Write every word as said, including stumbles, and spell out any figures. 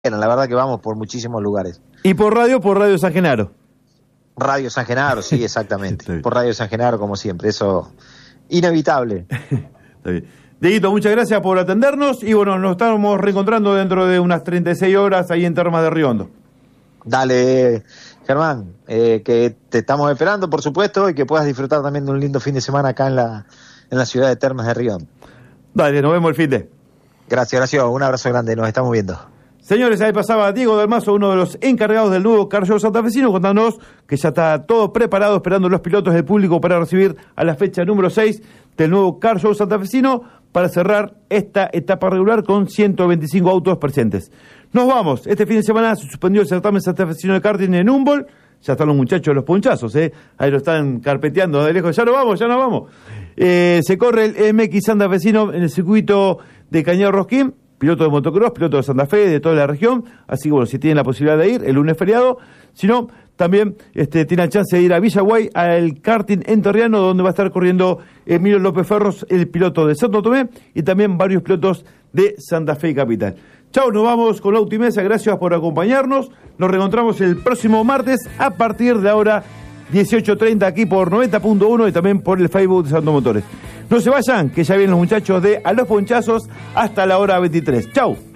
La verdad que vamos por muchísimos lugares. Y por radio, por Radio San Genaro. Radio San Genaro, sí, exactamente. Por Radio San Genaro, como siempre, eso inevitable. Está bien. Dieguito, muchas gracias por atendernos y bueno, nos estamos reencontrando dentro de unas treinta y seis horas ahí en Termas de Riondo. Dale, Germán, eh, que te estamos esperando, por supuesto, y que puedas disfrutar también de un lindo fin de semana acá en la, en la ciudad de Termas de Riondo. Dale, nos vemos el fin de. Gracias, gracias, un abrazo grande, nos estamos viendo. Señores, ahí pasaba Diego Dalmazo, uno de los encargados del nuevo Car Show santafesino, contándonos que ya está todo preparado, esperando los pilotos del público para recibir a la fecha número seis del nuevo Car Show santafesino para cerrar esta etapa regular con ciento veinticinco autos presentes. Nos vamos. Este fin de semana se suspendió el certamen santafesino de karting en Humboldt. Ya están los muchachos de los ponchazos, ¿eh? Ahí lo están carpeteando de lejos. Ya no vamos, ya no vamos. Eh, se corre el M X santafesino en el circuito de Cañada Rosquín. Piloto de motocross, piloto de Santa Fe, de toda la región, así que bueno, si tienen la posibilidad de ir, el lunes feriado, si no, también este, tienen la chance de ir a Villaguay, al karting enterriano, donde va a estar corriendo Emilio López Ferros, el piloto de Santo Tomé, y también varios pilotos de Santa Fe Capital. Chau, nos vamos con la Autimesa, gracias por acompañarnos, nos reencontramos el próximo martes, a partir de ahora, dieciocho treinta, aquí por noventa punto uno y también por el Facebook de Santo Motores. No se vayan, que ya vienen los muchachos de A los Ponchazos hasta la hora veintitrés. Chau.